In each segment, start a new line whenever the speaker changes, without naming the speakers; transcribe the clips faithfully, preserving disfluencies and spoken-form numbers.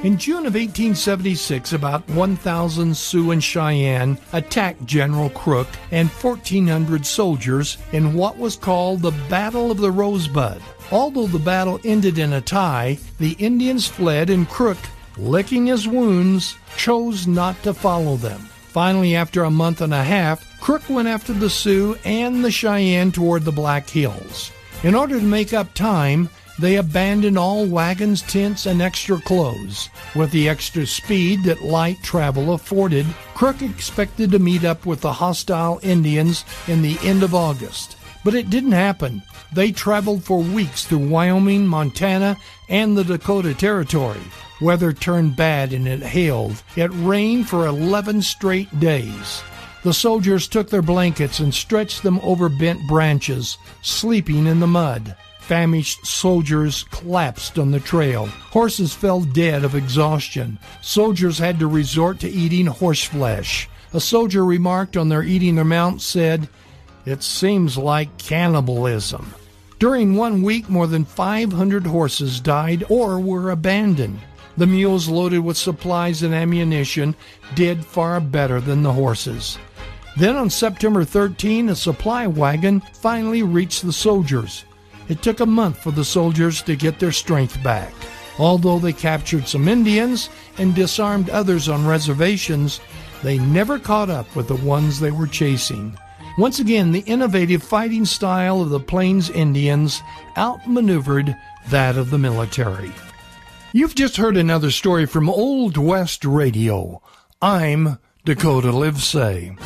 In June of eighteen seventy-six, about one thousand Sioux and Cheyenne attacked General Crook and fourteen hundred soldiers in what was called the Battle of the Rosebud. Although the battle ended in a tie, the Indians fled and Crook, licking his wounds, chose not to follow them. Finally, after a month and a half, Crook went after the Sioux and the Cheyenne toward the Black Hills. In order to make up time, they abandoned all wagons, tents, and extra clothes. With the extra speed that light travel afforded, Crook expected to meet up with the hostile Indians in the end of August. But it didn't happen. They traveled for weeks through Wyoming, Montana, and the Dakota Territory. Weather turned bad and it hailed. It rained for eleven straight days. The soldiers took their blankets and stretched them over bent branches, sleeping in the mud. Famished soldiers collapsed on the trail. Horses fell dead of exhaustion. Soldiers had to resort to eating horse flesh. A soldier remarked on their eating their mounts said, "It seems like cannibalism." During one week, more than five hundred horses died or were abandoned. The mules loaded with supplies and ammunition did far better than the horses. Then on September thirteenth, a supply wagon finally reached the soldiers. It took a month for the soldiers to get their strength back. Although they captured some Indians and disarmed others on reservations, they never caught up with the ones they were chasing. Once again, the innovative fighting style of the Plains Indians outmaneuvered that of the military. You've just heard another story from Old West Radio. I'm Dakota Livesay.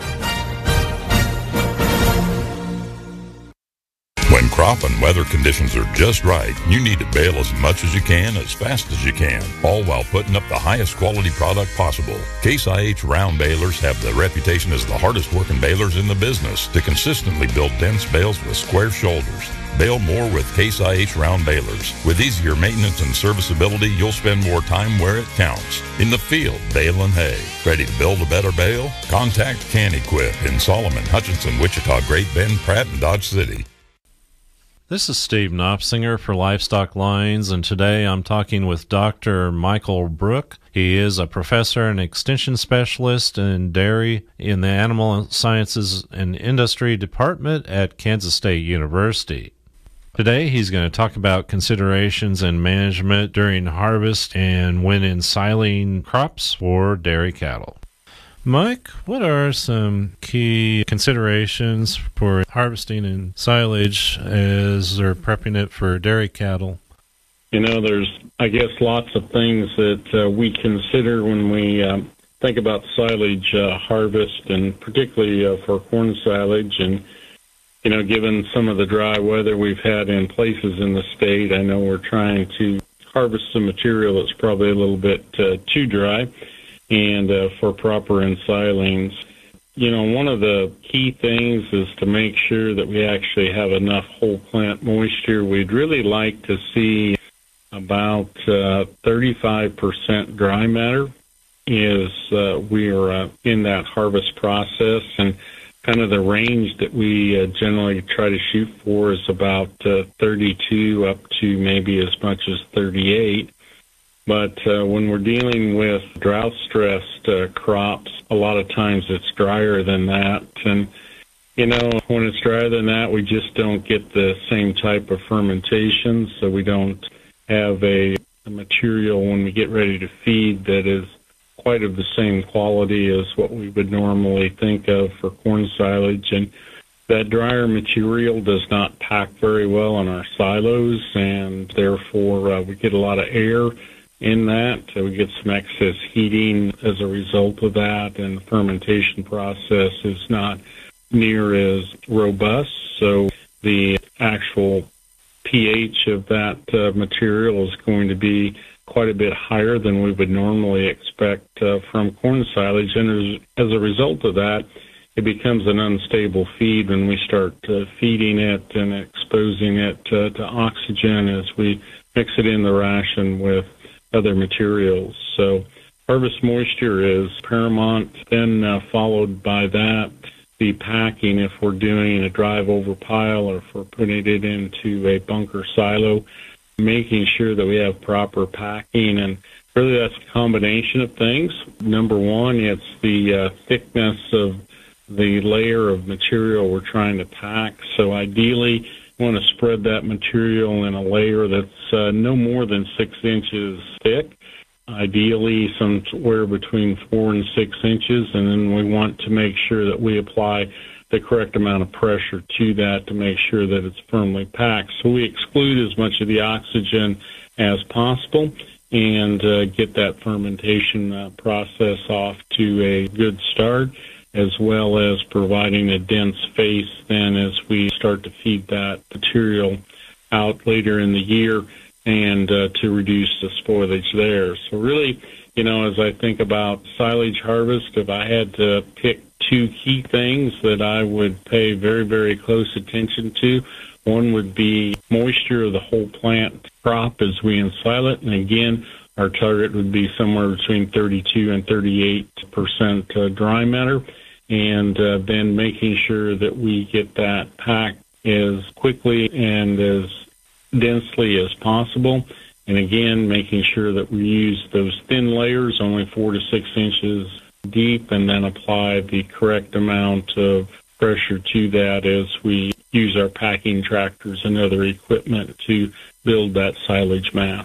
When crop and weather conditions are just right, you need to bale as much as you can, as fast as you can, all while putting up the highest quality product possible. Case I H round balers have the reputation as the hardest working balers in the business to consistently build dense bales with square shoulders. Bale more with Case I H round balers. With easier maintenance and serviceability, you'll spend more time where it counts. In the field, baling hay. Ready to build a better bale? Contact Can-Equip in Solomon, Hutchinson, Wichita, Great Bend, Pratt, and Dodge City.
This is Steve Knopsinger for Livestock Lines, and today I'm talking with Doctor Michael Brook. He is a professor and extension specialist in dairy in the Animal Sciences and Industry Department at Kansas State University. Today he's going to talk about considerations and management during harvest and when ensiling crops for dairy cattle. Mike, what are some key considerations for harvesting and silage as they're prepping it for dairy cattle?
You know, there's, I guess, lots of things that uh, we consider when we um, think about silage uh, harvest, and particularly uh, for corn silage. And, you know, given some of the dry weather we've had in places in the state, I know we're trying to harvest some material that's probably a little bit uh, too dry. And uh, for proper ensilings, you know, one of the key things is to make sure that we actually have enough whole plant moisture. We'd really like to see about uh, thirty-five percent dry matter as uh, we're uh, in that harvest process. And kind of the range that we uh, generally try to shoot for is about uh, thirty-two up to maybe as much as thirty-eight. But uh, when we're dealing with drought-stressed uh, crops, a lot of times it's drier than that. And, you know, when it's drier than that, we just don't get the same type of fermentation, so we don't have a, a material when we get ready to feed that is quite of the same quality as what we would normally think of for corn silage. And that drier material does not pack very well in our silos, and therefore uh, we get a lot of air in that. So we get some excess heating as a result of that, and the fermentation process is not near as robust. So the actual pH of that uh, material is going to be quite a bit higher than we would normally expect uh, from corn silage. And as, as a result of that, it becomes an unstable feed when we start uh, feeding it and exposing it uh, to oxygen as we mix it in the ration with other materials. So harvest moisture is paramount. Then uh, followed by that, the packing, if we're doing a drive over pile or if we're putting it into a bunker silo, making sure that we have proper packing, and really that's a combination of things. Number one, it's the uh, thickness of the layer of material we're trying to pack. So ideally, you want to spread that material in a layer that's uh, no more than six inches thick, ideally somewhere between four and six inches, and then we want to make sure that we apply the correct amount of pressure to that to make sure that it's firmly packed. So we exclude as much of the oxygen as possible and uh, get that fermentation uh, process off to a good start, as well as providing a dense face then as we start to feed that material out later in the year and uh, to reduce the spoilage there. So really, you know, as I think about silage harvest, if I had to pick two key things that I would pay very, very close attention to, one would be moisture of the whole plant crop as we ensile it. And again, our target would be somewhere between thirty-two and thirty-eight percent uh, dry matter. And uh, then making sure that we get that packed as quickly and as densely as possible. And again, making sure that we use those thin layers, only four to six inches deep, and then apply the correct amount of pressure to that as we use our packing tractors and other equipment to build that silage mass.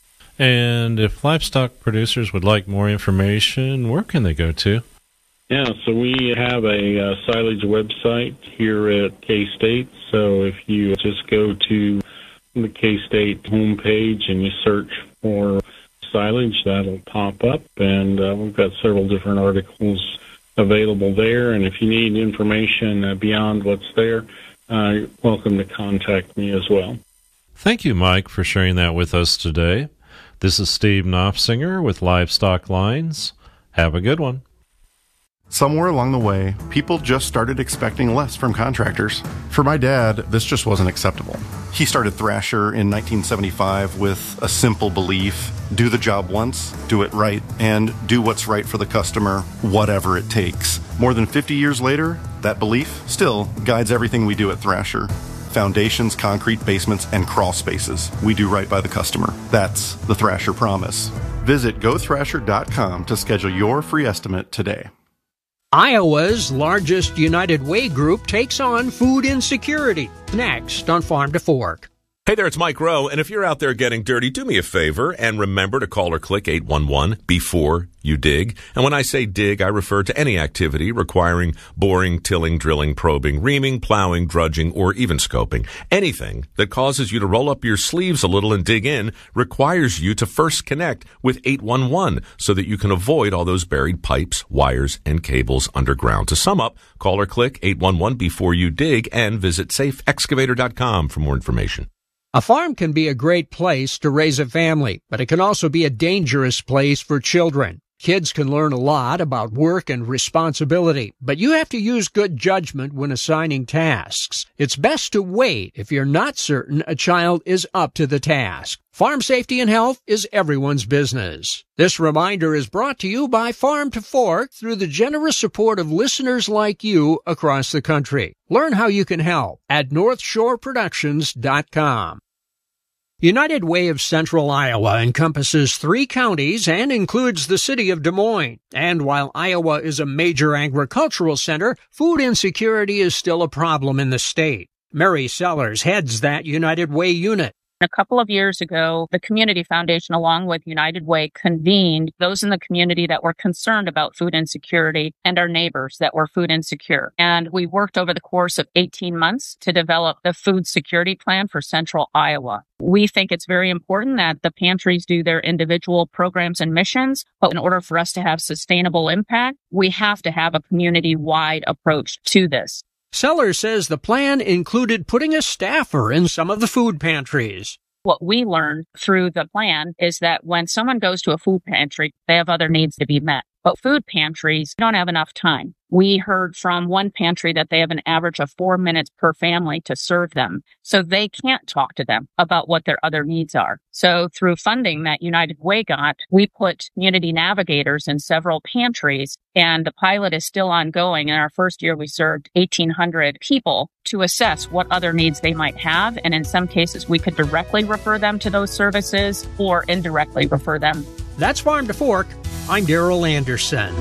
And if livestock producers would like more information, where can they go to?
Yeah, so we have a uh, silage website here at K-State. So if you just go to the K-State homepage and you search for silage, that'll pop up, and uh, we've got several different articles available there. And if you need information uh, beyond what's there, uh, you're welcome to contact me as well.
Thank you, Mike, for sharing that with us today. This is Steve Knopfsinger with Livestock Lines. Have a good one.
Somewhere along the way, people just started expecting less from contractors. For my dad, this just wasn't acceptable. He started Thrasher in nineteen seventy-five with a simple belief: do the job once, do it right, and do what's right for the customer, whatever it takes. More than fifty years later, that belief still guides everything we do at Thrasher. Foundations, concrete basements, and crawl spaces. We do right by the customer. That's the Thrasher promise. Visit go thrasher dot com to schedule your free estimate today.
Iowa's largest United Way group takes on food insecurity. Next on Farm to Fork.
Hey there, it's Mike Rowe, and if you're out there getting dirty, do me a favor and remember to call or click eight one one before you dig. And when I say dig, I refer to any activity requiring boring, tilling, drilling, probing, reaming, plowing, drudging, or even scoping. Anything that causes you to roll up your sleeves a little and dig in requires you to first connect with eight one one so that you can avoid all those buried pipes, wires, and cables underground. To sum up, call or click eight one one before you dig and visit safe excavator dot com for more information.
A farm can be a great place to raise a family, but it can also be a dangerous place for children. Kids can learn a lot about work and responsibility, but you have to use good judgment when assigning tasks. It's best to wait if you're not certain a child is up to the task. Farm safety and health is everyone's business. This reminder is brought to you by Farm to Fork through the generous support of listeners like you across the country. Learn how you can help at north shore productions dot com. United Way of Central Iowa encompasses three counties and includes the city of Des Moines. And while Iowa is a major agricultural center, food insecurity is still a problem in the state. Mary Sellers heads that United Way unit.
A couple of years ago, the Community Foundation, along with United Way, convened those in the community that were concerned about food insecurity and our neighbors that were food insecure. And we worked over the course of eighteen months to develop the food security plan for Central Iowa. We think it's very important that the pantries do their individual programs and missions, but in order for us to have sustainable impact, we have to have a community-wide approach to this.
Sellers says the plan included putting a staffer in some of the food pantries.
What we learned through the plan is that when someone goes to a food pantry, they have other needs to be met. But food pantries don't have enough time. We heard from one pantry that they have an average of four minutes per family to serve them. So they can't talk to them about what their other needs are. So through funding that United Way got, we put community navigators in several pantries, and the pilot is still ongoing. In our first year, we served eighteen hundred people to assess what other needs they might have. And in some cases, we could directly refer them to those services or indirectly refer them.
That's Farm to Fork. I'm Darrell Anderson.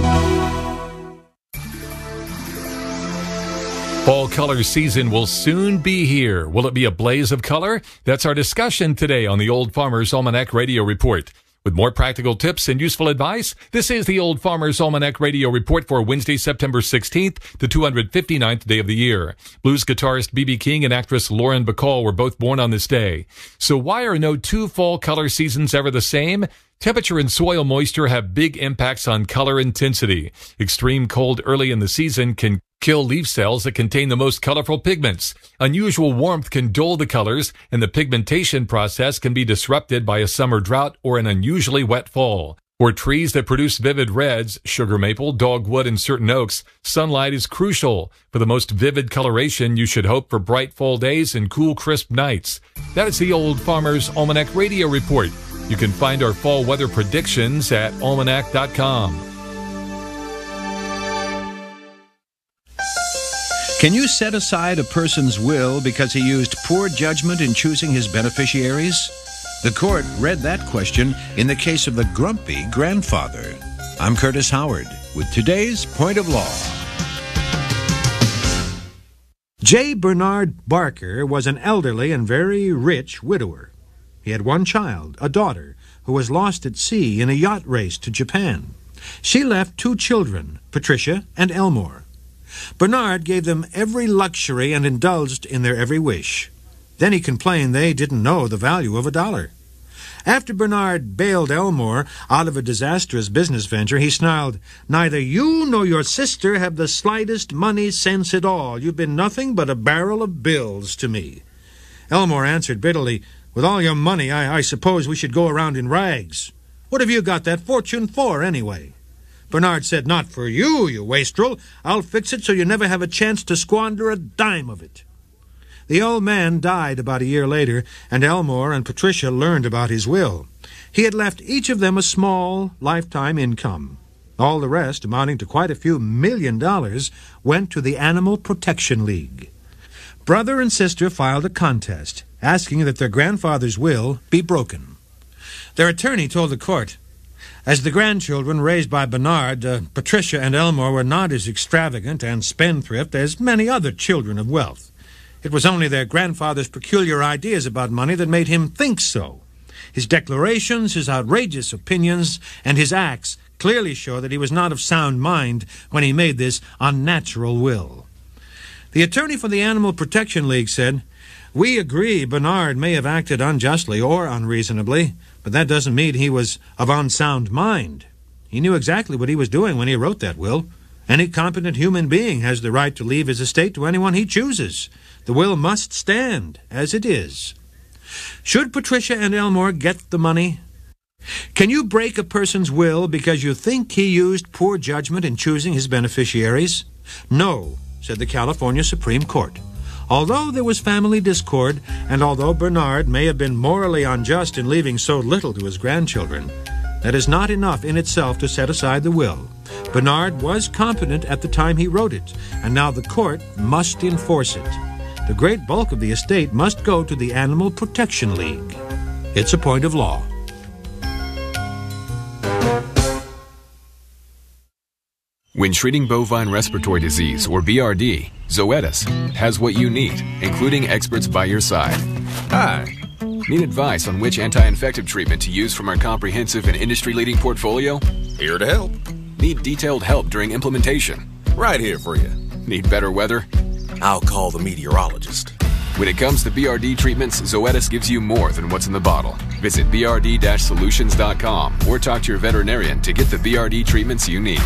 Fall color season will soon be here. Will it be a blaze of color? That's our discussion today on the Old Farmer's Almanac Radio Report. With more practical tips and useful advice, this is the Old Farmer's Almanac Radio Report for Wednesday, September sixteenth, the two hundred fifty-ninth day of the year. Blues guitarist B B King and actress Lauren Bacall were both born on this day. So why are no two fall color seasons ever the same? Temperature and soil moisture have big impacts on color intensity. Extreme cold early in the season can kill leaf cells that contain the most colorful pigments. Unusual warmth can dull the colors, and the pigmentation process can be disrupted by a summer drought or an unusually wet fall. For trees that produce vivid reds, sugar maple, dogwood, and certain oaks, sunlight is crucial. For the most vivid coloration, you should hope for bright fall days and cool, crisp nights. That is the Old Farmer's Almanac Radio Report. You can find our fall weather predictions at almanac dot com.
Can you set aside a person's will because he used poor judgment in choosing his beneficiaries? The court read that question in the case of the grumpy grandfather. I'm Curtis Howard with today's Point of Law.
J. Bernard Barker was an elderly and very rich widower. He had one child, a daughter, who was lost at sea in a yacht race to Japan. She left two children, Patricia and Elmore. Bernard gave them every luxury and indulged in their every wish. Then he complained they didn't know the value of a dollar. After Bernard bailed Elmore out of a disastrous business venture, he snarled, "Neither you nor your sister have the slightest money sense at all. You've been nothing but a barrel of bills to me." Elmore answered bitterly, "With all your money, I, I suppose we should go around in rags. What have you got that fortune for, anyway?" Bernard said, "Not for you, you wastrel. I'll fix it so you never have a chance to squander a dime of it." The old man died about a year later, and Elmore and Patricia learned about his will. He had left each of them a small, lifetime income. All the rest, amounting to quite a few million dollars, went to the Animal Protection League. Brother and sister filed a contest, asking that their grandfather's will be broken. Their attorney told the court, as the grandchildren raised by Bernard, uh, Patricia and Elmore were not as extravagant and spendthrift as many other children of wealth. It was only their grandfather's peculiar ideas about money that made him think so. His declarations, his outrageous opinions, and his acts clearly show that he was not of sound mind when he made this unnatural will. The attorney for the Animal Protection League said, "We agree Bernard may have acted unjustly or unreasonably, but that doesn't mean he was of unsound mind. He knew exactly what he was doing when he wrote that will. Any competent human being has the right to leave his estate to anyone he chooses. The will must stand as it is." Should Patricia and Elmore get the money? Can you break a person's will because you think he used poor judgment in choosing his beneficiaries? No, said the California Supreme Court. Although there was family discord, and although Bernard may have been morally unjust in leaving so little to his grandchildren, that is not enough in itself to set aside the will. Bernard was competent at the time he wrote it, and now the court must enforce it. The great bulk of the estate must go to the Animal Protection League. It's a point of law.
When treating bovine respiratory disease, or B R D, Zoetis has what you need, including experts by your side. Hi. Need advice on which anti-infective treatment to use from our comprehensive and industry-leading portfolio? Here to help. Need detailed help during implementation? Right here for you. Need better weather? I'll call the meteorologist. When it comes to B R D treatments, Zoetis gives you more than what's in the bottle. Visit b r d dash solutions dot com or talk to your veterinarian to get the B R D treatments you need.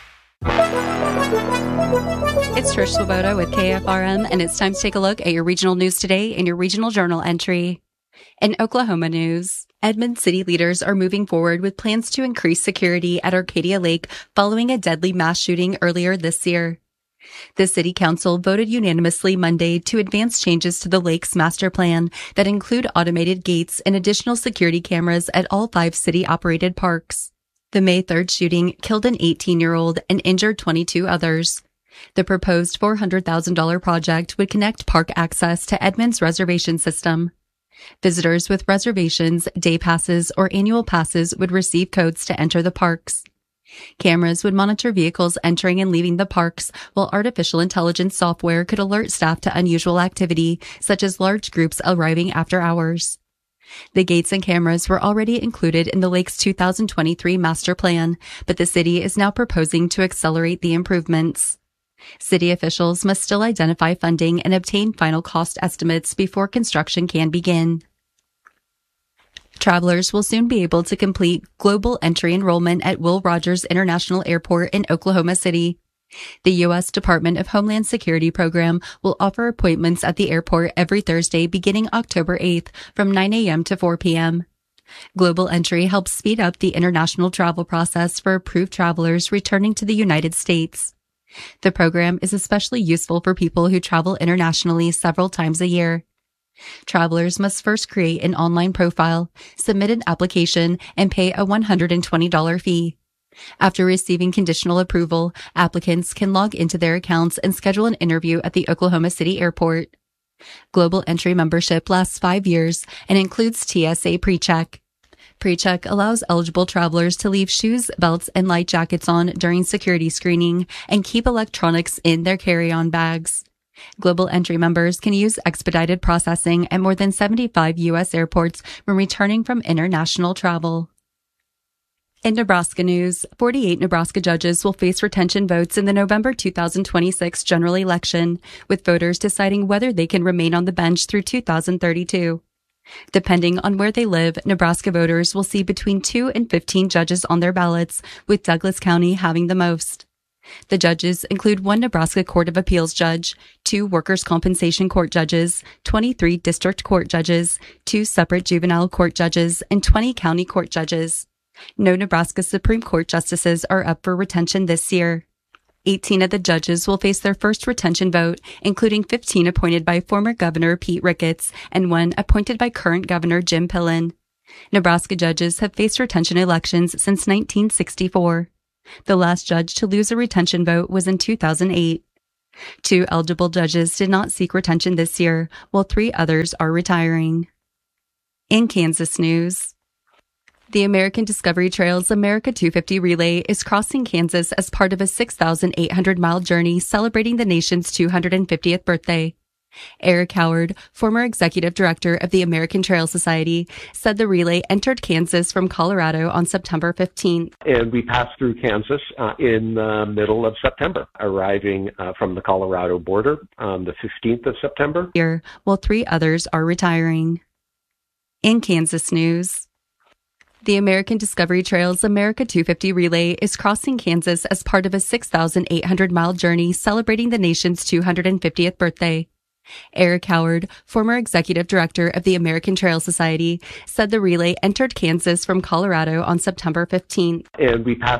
It's Trish Swoboda with K F R M, and it's time to take a look at your regional news today in your regional journal entry. In Oklahoma news, Edmond city leaders are moving forward with plans to increase security at Arcadia Lake following a deadly mass shooting earlier this year. The City Council voted unanimously Monday to advance changes to the lake's master plan that include automated gates and additional security cameras at all five city-operated parks. The May third shooting killed an eighteen-year-old and injured twenty-two others. The proposed four hundred thousand dollars project would connect park access to Edmond's reservation system. Visitors with reservations, day passes, or annual passes would receive codes to enter the parks. Cameras would monitor vehicles entering and leaving the parks, while artificial intelligence software could alert staff to unusual activity, such as large groups arriving after hours. The gates and cameras were already included in the lake's two thousand twenty-three master plan, but the city is now proposing to accelerate the improvements. City officials must still identify funding and obtain final cost estimates before construction can begin. Travelers will soon be able to complete global entry enrollment at Will Rogers International Airport in Oklahoma City. The U S Department of Homeland Security program will offer appointments at the airport every Thursday beginning October eighth from nine a.m. to four p.m. Global Entry helps speed up the international travel process for approved travelers returning to the United States. The program is especially useful for people who travel internationally several times a year. Travelers must first create an online profile, submit an application, and pay a one hundred twenty dollars fee. After receiving conditional approval, applicants can log into their accounts and schedule an interview at the Oklahoma City Airport. Global Entry membership lasts five years and includes T S A PreCheck. PreCheck allows eligible travelers to leave shoes, belts, and light jackets on during security screening and keep electronics in their carry-on bags. Global Entry members can use expedited processing at more than seventy-five U S airports when returning from international travel. In Nebraska news, forty-eight Nebraska judges will face retention votes in the November two thousand twenty-six general election, with voters deciding whether they can remain on the bench through two thousand thirty-two. Depending on where they live, Nebraska voters will see between two and fifteen judges on their ballots, with Douglas County having the most. The judges include one Nebraska Court of Appeals judge, two Workers' Compensation Court judges, twenty-three District Court judges, two separate Juvenile Court judges, and twenty County Court judges. No Nebraska Supreme Court justices are up for retention this year. eighteen of the judges will face their first retention vote, including fifteen appointed by former Governor Pete Ricketts and one appointed by current Governor Jim Pillen. Nebraska judges have faced retention elections since nineteen sixty-four. The last judge to lose a retention vote was in two thousand eight. Two eligible judges did not seek retention this year, while three others are retiring. In Kansas news, the American Discovery Trails America two fifty Relay is crossing Kansas as part of a six thousand eight hundred mile journey celebrating the nation's two hundred fiftieth birthday. Eric Howard, former executive director of the American Trail Society, said the relay entered Kansas from Colorado on September fifteenth.
And we passed through Kansas uh, in the middle of September, arriving uh, from the Colorado border on the fifteenth of September.
Here, while three others are retiring. In Kansas news, the American Discovery Trails America two fifty Relay is crossing Kansas as part of a six thousand eight hundred mile journey celebrating the nation's two hundred fiftieth birthday. Eric Howard, former executive director of the American Trail Society, said the relay entered Kansas from Colorado on September fifteenth.
And we passed